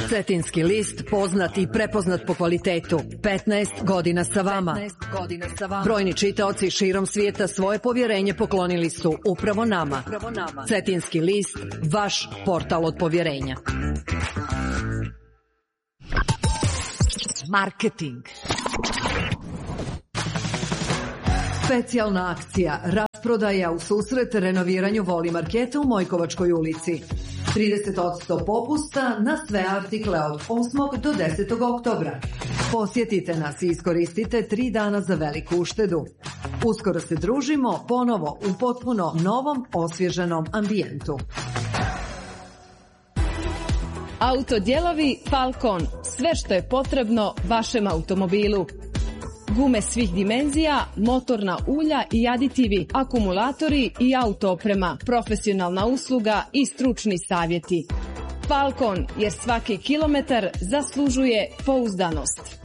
Cetinski list, poznat i prepoznat po kvalitetu. 15 godina sa vama. Brojni čitaoci širom svijeta svoje povjerenje poklonili su upravo nama. Cetinski list, vaš portal od povjerenja. Marketing. Specijalna akcija, rasprodaja u susret renoviranju Voli marketa u Mojkovačkoj ulici. 30% popusta na sve artikle od 8. do 10. oktobra. Posjetite nas i iskoristite 3 dana za veliku uštedu. Uskoro se družimo ponovo u potpuno novom, osvježenom ambijentu. Autodijelovi Falcon. Sve što je potrebno vašem automobilu. Gume svih dimenzija, motorna ulja i aditivi, akumulatori i auto-oprema, profesionalna usluga i stručni savjeti. Falcon, jer svaki kilometar zaslužuje pouzdanost.